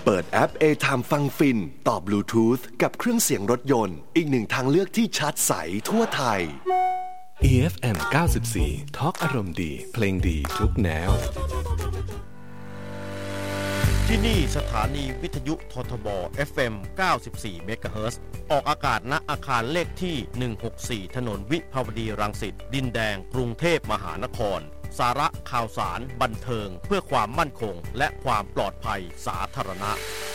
เปิดแอป A-Time ฟังฟินต่อบลูทูธกับเครื่องเสียงรถยนต์อีกหนึ่งทางเลือกที่ชัดใสทั่วไทย EFM 94 ทอล์กอารมณ์ดีเพลงดีทุกแนวที่นี่สถานีวิทยุททบ FM 94 เมกะเฮิรตซ์ออกอากาศณอาคารเลขที่ 164 ถนนวิภาวดีรังสิตดินแดงกรุงเทพมหานครสาระข่าวสารบันเทิงเพื่อความมั่นคงและความปลอดภัยสาธารณะ